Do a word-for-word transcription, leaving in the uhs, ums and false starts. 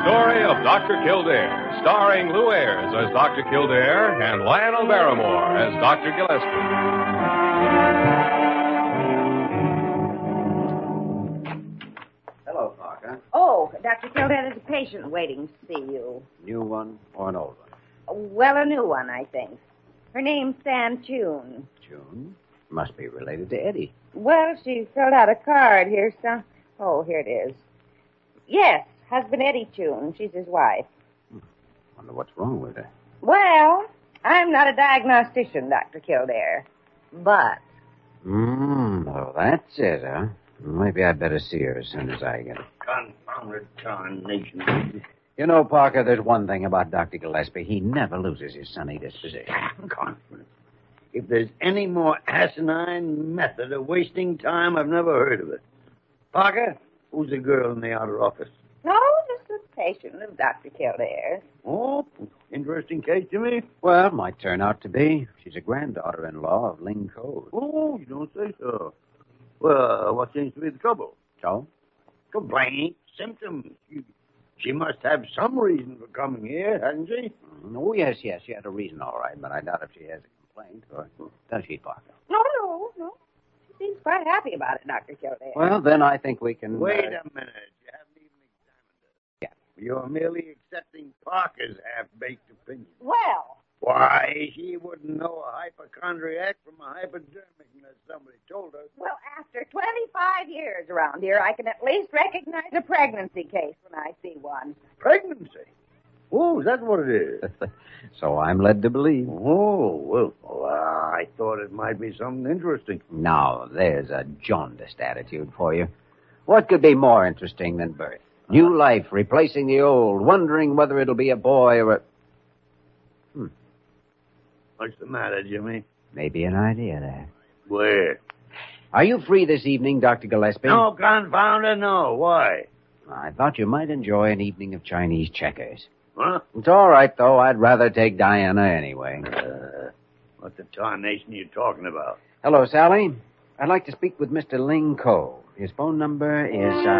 story of Doctor Kildare, starring Lou Ayres as Doctor Kildare and Lionel Barrymore as Doctor Gillespie. Hello, Parker. Oh, Doctor Kildare, there's a patient waiting to see you. New one or an old one? Well, a new one, I think. Her name's Sam Tune. June? Must be related to Eddie. Well, she filled out a card here, so... Oh, here it is. Yes, husband Eddie Tune. She's his wife. Wonder what's wrong with her. Well, I'm not a diagnostician, Doctor Kildare. But... Hmm, oh, that's it, huh? Maybe I'd better see her as soon as I get it. Confounded tarnation. You know, Parker, there's one thing about Doctor Gillespie. He never loses his sunny disposition. Confidence. If there's any more asinine method of wasting time, I've never heard of it. Parker, who's the girl in the outer office? no, just a patient of Doctor Kildare's. Oh, interesting case to me. Well, might turn out to be. She's a granddaughter-in-law of Ling Code. Oh, you don't say so. Well, what seems to be the trouble? So? Complaint, symptoms. She, she must have some reason for coming here, hasn't she? Oh, yes, yes. She had a reason, all right, but I doubt if she has a complaint. Or does she, Parker? No, no, no. She seems quite happy about it, Doctor Kildare. Well, then I think we can... Wait uh, a minute. You haven't even examined her. Yeah. You're merely accepting Parker's half-baked opinion. Well, Why, she wouldn't know a hypochondriac from a hypodermic unless somebody told her. well, after twenty-five years around here, I can at least recognize a pregnancy case when I see one. Pregnancy? Oh, is that what it is? So I'm led to believe. Oh, well, well, I thought it might be something interesting. Now, there's a jaundiced attitude for you. What could be more interesting than birth? New life replacing the old, wondering whether it'll be a boy or a... Hmm, What's the matter, Jimmy? maybe an idea there. Where? Are you free this evening, Doctor Gillespie? No, confound it, no. Why? I thought you might enjoy an evening of Chinese checkers. Huh? It's all right, though. I'd rather take Diana anyway. Uh, what the tarnation are you talking about? Hello, Sally. I'd like to speak with Mister Ling Ko. His phone number is... Uh...